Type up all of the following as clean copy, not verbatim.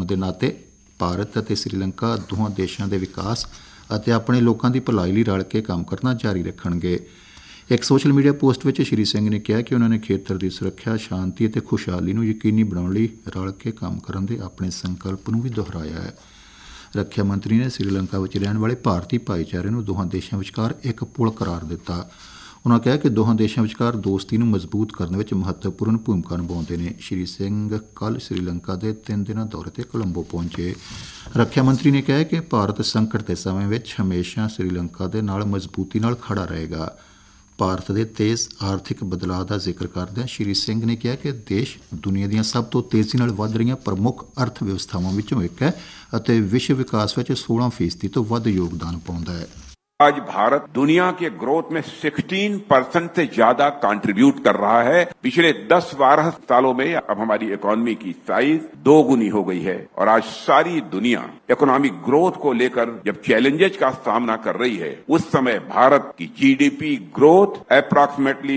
ਹੋਣ ਦੇ ਨਾਤੇ ਭਾਰਤ ਅਤੇ ਸ੍ਰੀਲੰਕਾ ਦੋਹਾਂ ਦੇਸ਼ਾਂ ਦੇ ਵਿਕਾਸ ਅਤੇ ਆਪਣੇ ਲੋਕਾਂ ਦੀ ਭਲਾਈ ਲਈ ਰਲ ਕੇ ਕੰਮ ਕਰਨਾ ਜਾਰੀ ਰੱਖਣਗੇ। ਇੱਕ ਸੋਸ਼ਲ ਮੀਡੀਆ ਪੋਸਟ ਵਿੱਚ ਸ਼੍ਰੀ ਸਿੰਘ ਨੇ ਕਿਹਾ ਕਿ ਉਹਨਾਂ ਨੇ ਖੇਤਰ ਦੀ ਸੁਰੱਖਿਆ, ਸ਼ਾਂਤੀ ਅਤੇ ਖੁਸ਼ਹਾਲੀ ਨੂੰ ਯਕੀਨੀ ਬਣਾਉਣ ਲਈ ਰਲ ਕੇ ਕੰਮ ਕਰਨ ਦੇ ਆਪਣੇ ਸੰਕਲਪ ਨੂੰ ਵੀ ਦੁਹਰਾਇਆ ਹੈ। ਰੱਖਿਆ ਮੰਤਰੀ ਨੇ ਸ੍ਰੀਲੰਕਾ ਵਿੱਚ ਰਹਿਣ ਵਾਲੇ ਭਾਰਤੀ ਭਾਈਚਾਰੇ ਨੂੰ ਦੋਹਾਂ ਦੇਸ਼ਾਂ ਵਿਚਕਾਰ ਇੱਕ ਪੁਲ ਕਰਾਰ ਦਿੱਤਾ। ਉਨ੍ਹਾਂ ਕਿਹਾ ਕਿ ਦੋਹਾਂ ਦੇਸ਼ਾਂ ਵਿਚਕਾਰ ਦੋਸਤੀ ਨੂੰ ਮਜ਼ਬੂਤ ਕਰਨ ਵਿੱਚ ਮਹੱਤਵਪੂਰਨ ਭੂਮਿਕਾ ਨਿਭਾਉਂਦੇ ਨੇ। ਸ਼੍ਰੀ ਸਿੰਘ ਕੱਲ੍ਹ ਸ੍ਰੀਲੰਕਾ ਦੇ 3 ਦਿਨਾਂ ਦੌਰੇ 'ਤੇ ਕੋਲੰਬੋ ਪਹੁੰਚੇ। ਰੱਖਿਆ ਮੰਤਰੀ ਨੇ ਕਿਹਾ ਕਿ ਭਾਰਤ ਸੰਕਟ ਦੇ ਸਮੇਂ ਵਿੱਚ ਹਮੇਸ਼ਾ ਸ੍ਰੀਲੰਕਾ ਦੇ ਨਾਲ ਮਜ਼ਬੂਤੀ ਨਾਲ ਖੜਾ ਰਹੇਗਾ। ਭਾਰਤ ਦੇ ਤੇਜ਼ ਆਰਥਿਕ ਬਦਲਾਅ ਦਾ ਜ਼ਿਕਰ ਕਰਦਿਆਂ ਸ਼੍ਰੀ ਸਿੰਘ ਨੇ ਕਿਹਾ ਕਿ ਦੇਸ਼ ਦੁਨੀਆ ਦੀਆਂ ਸਭ ਤੋਂ ਤੇਜ਼ੀ ਨਾਲ ਵੱਧ ਰਹੀਆਂ ਪ੍ਰਮੁੱਖ ਅਰਥ ਵਿਵਸਥਾਵਾਂ ਵਿੱਚੋਂ ਇੱਕ ਹੈ ਅਤੇ ਵਿਸ਼ਵ ਵਿਕਾਸ ਵਿੱਚ 16% ਤੋਂ ਵੱਧ ਯੋਗਦਾਨ ਪਾਉਂਦਾ ਹੈ। आज भारत दुनिया के ग्रोथ में 16% से ज्यादा कंट्रीब्यूट कर रहा है। पिछले 10-12 सालों में अब हमारी इकोनॉमी की साइज 2 गुनी हो गई है और आज सारी दुनिया इकोनॉमिक ग्रोथ को लेकर जब चैलेंजेस का सामना कर रही है, उस समय भारत की जीडीपी ग्रोथ अप्रॉक्सीमेटली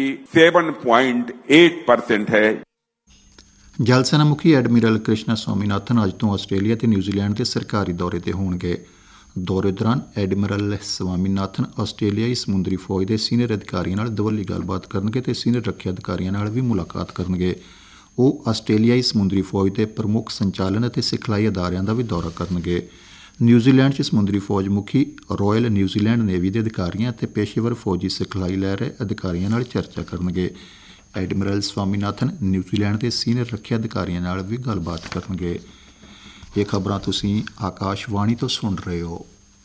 7.8% है। जल सेना मुखी एडमिरल कृष्णा स्वामीनाथन अज तो आस्ट्रेलिया ते न्यूजीलैंड के सरकारी दौरे ते होणगे। दौरे दौरान एडमिरल स्वामीनाथन आस्ट्रेलियाई ਸਮੁੰਦਰੀ ਫੌਜ ਦੇ ਸੀਨੀਅਰ ਅਧਿਕਾਰੀਆਂ ਨਾਲ ਦਵੱਲੀ ਗੱਲਬਾਤ ਕਰਨਗੇ ਅਤੇ ਸੀਨੀਅਰ ਰੱਖਿਆ ਅਧਿਕਾਰੀਆਂ ਨਾਲ ਵੀ ਮੁਲਾਕਾਤ ਕਰਨਗੇ। ਉਹ ਆਸਟ੍ਰੇਲੀਆਈ ਸਮੁੰਦਰੀ ਫੌਜ ਦੇ ਪ੍ਰਮੁੱਖ ਸੰਚਾਲਨ ਅਤੇ ਸਿਖਲਾਈ ਅਦਾਰਿਆਂ ਦਾ ਵੀ ਦੌਰਾ ਕਰਨਗੇ। ਨਿਊਜ਼ੀਲੈਂਡ 'ਚ ਸਮੁੰਦਰੀ ਫੌਜ ਮੁਖੀ, ਰਾਇਲ ਨਿਊਜ਼ੀਲੈਂਡ ਨੇਵੀ ਦੇ ਅਧਿਕਾਰੀਆਂ ਅਤੇ ਪੇਸ਼ੇਵਰ ਫੌਜੀ ਸਿਖਲਾਈ ਲੈ ਰਹੇ ਅਧਿਕਾਰੀਆਂ ਨਾਲ ਚਰਚਾ ਕਰਨਗੇ। ਐਡਮਿਰਲ ਸਵਾਮੀਨਾਥਨ ਨਿਊਜ਼ੀਲੈਂਡ ਦੇ ਸੀਨੀਅਰ ਰੱਖਿਆ ਅਧਿਕਾਰੀਆਂ ਨਾਲ ਵੀ ਗੱਲਬਾਤ ਕਰਨਗੇ। ਇਹ ਖਬਰਾਂ ਤੁਸੀਂ ਆਕਾਸ਼ਵਾਣੀ ਤੋਂ ਸੁਣ ਰਹੇ ਹੋ।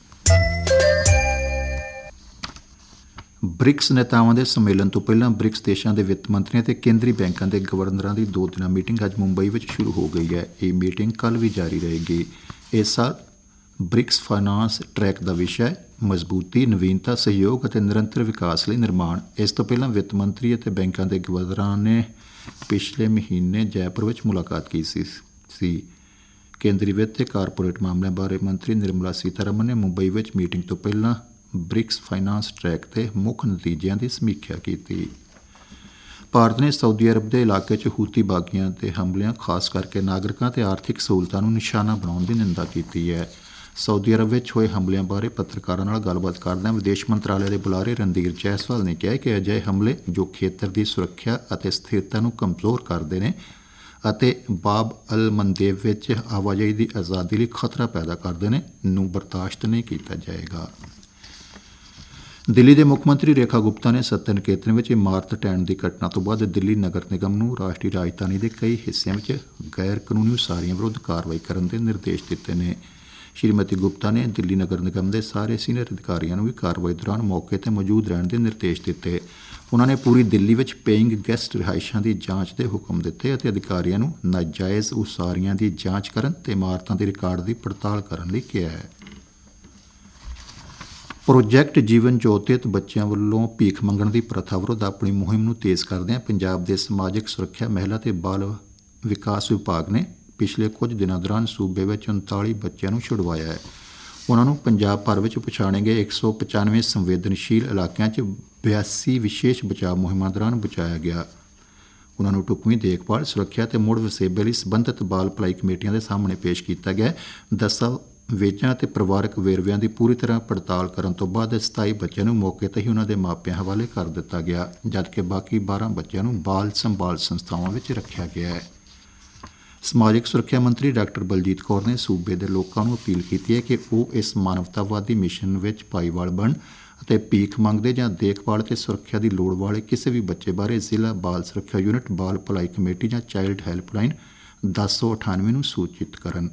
ਬ੍ਰਿਕਸ ਨੇਤਾਵਾਂ ਦੇ ਸੰਮੇਲਨ ਤੋਂ ਪਹਿਲਾਂ ਬ੍ਰਿਕਸ ਦੇਸ਼ਾਂ ਦੇ ਵਿੱਤ ਮੰਤਰੀਆਂ ਅਤੇ ਕੇਂਦਰੀ ਬੈਂਕਾਂ ਦੇ ਗਵਰਨਰਾਂ ਦੀ 2 ਦਿਨਾਂ ਮੀਟਿੰਗ ਅੱਜ ਮੁੰਬਈ ਵਿੱਚ ਸ਼ੁਰੂ ਹੋ ਗਈ ਹੈ। ਇਹ ਮੀਟਿੰਗ ਕੱਲ੍ਹ ਵੀ ਜਾਰੀ ਰਹੇਗੀ। ਇਸ ਸਾਲ ਬ੍ਰਿਕਸ ਫਾਈਨਾਂਸ ਟਰੈਕ ਦਾ ਵਿਸ਼ਾ ਹੈ ਮਜ਼ਬੂਤੀ, ਨਵੀਨਤਾ, ਸਹਿਯੋਗ ਅਤੇ ਨਿਰੰਤਰ ਵਿਕਾਸ ਲਈ ਨਿਰਮਾਣ। ਇਸ ਤੋਂ ਪਹਿਲਾਂ ਵਿੱਤ ਮੰਤਰੀ ਅਤੇ ਬੈਂਕਾਂ ਦੇ ਗਵਰਨਰਾਂ ਨੇ ਪਿਛਲੇ ਮਹੀਨੇ ਜੈਪੁਰ ਵਿੱਚ ਮੁਲਾਕਾਤ ਕੀਤੀ ਸੀ। ਕੇਂਦਰੀ ਵਿੱਤ ਤੇ ਕਾਰਪੋਰੇਟ ਮਾਮਲਿਆਂ ਬਾਰੇ ਮੰਤਰੀ ਨਿਰਮਲਾ ਸੀਤਾਰਮਨ ਨੇ ਮੁੰਬਈ ਵਿੱਚ ਮੀਟਿੰਗ ਤੋਂ ਪਹਿਲਾਂ ਬ੍ਰਿਕਸ ਫਾਈਨਾਂਸ ਟਰੈਕ ਦੇ ਮੁੱਖ ਨਤੀਜਿਆਂ ਦੀ ਸਮੀਖਿਆ ਕੀਤੀ। ਭਾਰਤ ਨੇ ਸਾਊਦੀ ਅਰਬ ਦੇ ਇਲਾਕੇ 'ਚ ਹੂਤੀ ਬਾਗੀਆਂ ਦੇ ਹਮਲਿਆਂ, ਖਾਸ ਕਰਕੇ ਨਾਗਰਿਕਾਂ ਅਤੇ ਆਰਥਿਕ ਸਹੂਲਤਾਂ ਨੂੰ ਨਿਸ਼ਾਨਾ ਬਣਾਉਣ ਦੀ ਨਿੰਦਾ ਕੀਤੀ ਹੈ। ਸਾਊਦੀ ਅਰਬ ਵਿੱਚ ਹੋਏ ਹਮਲਿਆਂ ਬਾਰੇ ਪੱਤਰਕਾਰਾਂ ਨਾਲ ਗੱਲਬਾਤ ਕਰਦਿਆਂ ਵਿਦੇਸ਼ ਮੰਤਰਾਲੇ ਦੇ ਬੁਲਾਰੇ ਰਣਧੀਰ ਜੈਸਵਾਲ ਨੇ ਕਿਹਾ ਕਿ ਅਜਿਹੇ ਹਮਲੇ ਜੋ ਖੇਤਰ ਦੀ ਸੁਰੱਖਿਆ ਅਤੇ ਸਥਿਰਤਾ ਨੂੰ ਕਮਜ਼ੋਰ ਕਰਦੇ ਨੇ ਅਤੇ ਬਾਬ ਅਲ ਮੰਦੇਬ ਵਿੱਚ ਆਵਾਜਾਈ ਦੀ ਆਜ਼ਾਦੀ ਲਈ ਖਤਰਾ ਪੈਦਾ ਕਰਦੇ ਨੇ ਨੂੰ ਬਰਦਾਸ਼ਤ ਨਹੀਂ ਕੀਤਾ ਜਾਏਗਾ। ਦਿੱਲੀ ਦੇ ਮੁੱਖ ਮੰਤਰੀ ਰੇਖਾ ਗੁਪਤਾ ਨੇ ਸੱਤਰ ਨਿਕੇਤਨ ਵਿੱਚ ਇਮਾਰਤ ਢਹਿਣ ਦੀ ਘਟਨਾ ਤੋਂ ਬਾਅਦ ਦਿੱਲੀ ਨਗਰ ਨਿਗਮ ਨੂੰ ਰਾਸ਼ਟਰੀ ਰਾਜਧਾਨੀ ਦੇ ਕਈ ਹਿੱਸਿਆਂ ਵਿੱਚ ਗੈਰ ਕਾਨੂੰਨੀ ਉਸਾਰੀਆਂ ਵਿਰੁੱਧ ਕਾਰਵਾਈ ਕਰਨ ਦੇ ਨਿਰਦੇਸ਼ ਦਿੱਤੇ ਨੇ। ਸ਼੍ਰੀਮਤੀ ਗੁਪਤਾ ਨੇ ਦਿੱਲੀ ਨਗਰ ਨਿਗਮ ਦੇ ਸਾਰੇ ਸੀਨੀਅਰ ਅਧਿਕਾਰੀਆਂ ਨੂੰ ਵੀ ਕਾਰਵਾਈ ਦੌਰਾਨ ਮੌਕੇ 'ਤੇ ਮੌਜੂਦ ਰਹਿਣ ਦੇ ਨਿਰਦੇਸ਼ ਦਿੱਤੇ। ਉਨ੍ਹਾਂ ਨੇ ਪੂਰੀ ਦਿੱਲੀ ਵਿੱਚ ਪੇਇੰਗ ਗੈਸਟ ਰਿਹਾਇਸ਼ਾਂ ਦੀ ਜਾਂਚ ਦੇ ਹੁਕਮ ਦਿੱਤੇ ਅਤੇ ਅਧਿਕਾਰੀਆਂ ਨੂੰ ਨਾਜਾਇਜ਼ ਉਸਾਰੀਆਂ ਦੀ ਜਾਂਚ ਕਰਨ ਅਤੇ ਇਮਾਰਤਾਂ ਦੇ ਰਿਕਾਰਡ ਦੀ ਪੜਤਾਲ ਕਰਨ ਲਈ ਕਿਹਾ ਹੈ। ਪ੍ਰੋਜੈਕਟ ਜੀਵਨ ਜੋਤ ਤਹਿਤ ਬੱਚਿਆਂ ਵੱਲੋਂ ਭੀਖ ਮੰਗਣ ਦੀ ਪ੍ਰਥਾ ਵਿਰੁੱਧ ਆਪਣੀ ਮੁਹਿੰਮ ਨੂੰ ਤੇਜ਼ ਕਰਦਿਆਂ ਪੰਜਾਬ ਦੇ ਸਮਾਜਿਕ ਸੁਰੱਖਿਆ, ਮਹਿਲਾ ਅਤੇ ਬਾਲ ਵਿਕਾਸ ਵਿਭਾਗ ਨੇ ਪਿਛਲੇ ਕੁਝ ਦਿਨਾਂ ਦੌਰਾਨ ਸੂਬੇ ਵਿੱਚ 39 ਬੱਚਿਆਂ ਨੂੰ ਛੁਡਵਾਇਆ ਹੈ। ਉਨ੍ਹਾਂ ਨੂੰ ਪੰਜਾਬ ਭਰ ਵਿੱਚ ਪਛਾਣੇ ਗਏ 195 ਸੰਵੇਦਨਸ਼ੀਲ ਇਲਾਕਿਆਂ 'ਚ 82 ਵਿਸ਼ੇਸ਼ ਬਚਾਅ ਮੁਹਿੰਮਾਂ ਦੌਰਾਨ ਬਚਾਇਆ ਗਿਆ। ਉਨ੍ਹਾਂ ਨੂੰ ਢੁਕਵੀਂ ਦੇਖਭਾਲ, ਸੁਰੱਖਿਆ ਅਤੇ ਮੁੜ ਵਸੇਬੇ ਲਈ ਸੰਬੰਧਿਤ ਬਾਲ ਭਲਾਈ ਕਮੇਟੀਆਂ ਦੇ ਸਾਹਮਣੇ ਪੇਸ਼ ਕੀਤਾ ਗਿਆ। ਦਸਤਾਵੇਜ਼ਾਂ ਅਤੇ ਪਰਿਵਾਰਕ ਵੇਰਵਿਆਂ ਦੀ ਪੂਰੀ ਤਰ੍ਹਾਂ ਪੜਤਾਲ ਕਰਨ ਤੋਂ ਬਾਅਦ 27 ਬੱਚਿਆਂ ਨੂੰ ਮੌਕੇ 'ਤੇ ਹੀ ਉਨ੍ਹਾਂ ਦੇ ਮਾਪਿਆਂ ਹਵਾਲੇ ਕਰ ਦਿੱਤਾ ਗਿਆ, ਜਦਕਿ ਬਾਕੀ 12 ਬੱਚਿਆਂ ਨੂੰ ਬਾਲ ਸੰਭਾਲ ਸੰਸਥਾਵਾਂ ਵਿੱਚ ਰੱਖਿਆ ਗਿਆ ਹੈ। ਸਮਾਜਿਕ ਸੁਰੱਖਿਆ ਮੰਤਰੀ ਡਾਕਟਰ ਬਲਜੀਤ ਕੌਰ ਨੇ ਸੂਬੇ ਦੇ ਲੋਕਾਂ ਨੂੰ ਅਪੀਲ ਕੀਤੀ ਹੈ ਕਿ ਉਹ ਇਸ ਮਾਨਵਤਾਵਾਦੀ ਮਿਸ਼ਨ ਵਿੱਚ ਭਾਈਵਾਲ ਬਣਨ ਅਤੇ ਭੀਖ ਮੰਗਦੇ ਜਾਂ ਦੇਖਭਾਲ ਅਤੇ ਸੁਰੱਖਿਆ ਦੀ ਲੋੜ ਵਾਲੇ ਕਿਸੇ ਵੀ ਬੱਚੇ ਬਾਰੇ ਜ਼ਿਲ੍ਹਾ ਬਾਲ ਸੁਰੱਖਿਆ ਯੂਨਿਟ, ਬਾਲ ਭਲਾਈ ਕਮੇਟੀ ਜਾਂ ਚਾਈਲਡ ਹੈਲਪਲਾਈਨ 1098 ਨੂੰ ਸੂਚਿਤ ਕਰਨ।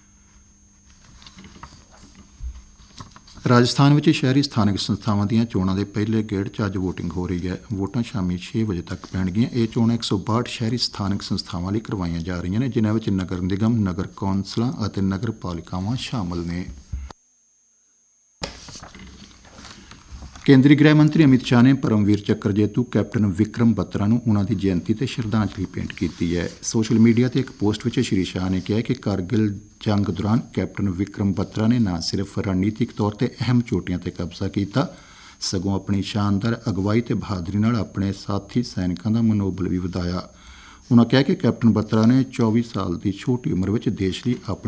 ਰਾਜਸਥਾਨ ਵਿੱਚ ਸ਼ਹਿਰੀ ਸਥਾਨਕ ਸੰਸਥਾਵਾਂ ਦੀਆਂ ਚੋਣਾਂ ਦੇ ਪਹਿਲੇ ਗੇੜ 'ਚ ਅੱਜ ਵੋਟਿੰਗ ਹੋ ਰਹੀ ਹੈ। ਵੋਟਾਂ ਸ਼ਾਮੀ 6 ਵਜੇ ਤੱਕ ਪੈਣਗੀਆਂ। ਇਹ ਚੋਣਾਂ 162 ਸ਼ਹਿਰੀ ਸਥਾਨਕ ਸੰਸਥਾਵਾਂ ਲਈ ਕਰਵਾਈਆਂ ਜਾ ਰਹੀਆਂ ਨੇ, ਜਿਨ੍ਹਾਂ ਵਿੱਚ ਨਗਰ ਨਿਗਮ, ਨਗਰ ਕੌਂਸਲਾਂ ਅਤੇ ਨਗਰ ਪਾਲਿਕਾਵਾਂ ਸ਼ਾਮਲ ਨੇ। ਕੇਂਦਰੀ ਗ੍ਰਹਿ ਮੰਤਰੀ ਅਮਿਤ ਸ਼ਾਹ ਨੇ ਪਰਮਵੀਰ ਚੱਕਰ ਜੇਤੂ ਕੈਪਟਨ ਵਿਕਰਮ ਬੱਤਰਾ ਨੂੰ ਉਨ੍ਹਾਂ ਦੀ ਜਯੰਤੀ 'ਤੇ ਸ਼ਰਧਾਂਜਲੀ ਭੇਂਟ ਕੀਤੀ ਹੈ। ਸੋਸ਼ਲ ਮੀਡੀਆ 'ਤੇ ਇੱਕ ਪੋਸਟ ਵਿੱਚ ਸ਼੍ਰੀ ਸ਼ਾਹ ਨੇ ਕਿਹਾ ਕਿ ਕਾਰਗਿਲ ਜੰਗ ਦੌਰਾਨ ਕੈਪਟਨ ਵਿਕਰਮ ਬੱਤਰਾ ਨੇ ਨਾ ਸਿਰਫ ਰਣਨੀਤਿਕ ਤੌਰ 'ਤੇ ਅਹਿਮ ਚੋਟੀਆਂ 'ਤੇ ਕਬਜ਼ਾ ਕੀਤਾ, ਸਗੋਂ ਆਪਣੀ ਸ਼ਾਨਦਾਰ ਅਗਵਾਈ ਅਤੇ ਬਹਾਦਰੀ ਨਾਲ ਆਪਣੇ ਸਾਥੀ ਸੈਨਿਕਾਂ ਦਾ ਮਨੋਬਲ ਵੀ ਵਧਾਇਆ। ਉਨ੍ਹਾਂ ਕਿਹਾ ਕਿ ਕੈਪਟਨ ਬੱਤਰਾ ਨੇ 24 ਸਾਲ ਦੀ ਛੋਟੀ ਉਮਰ ਵਿੱਚ ਦੇਸ਼ ਲਈ ਆਪਣੀ